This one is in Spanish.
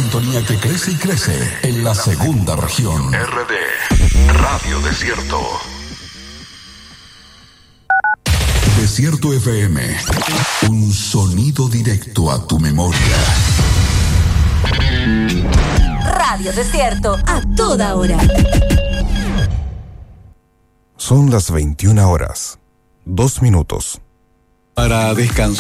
sintonía que crece y crece en la segunda región. RD Radio Desierto. Desierto FM, un sonido directo a tu memoria. Radio Desierto, a toda hora. Son las 21 horas, 2 minutos. Para descansar.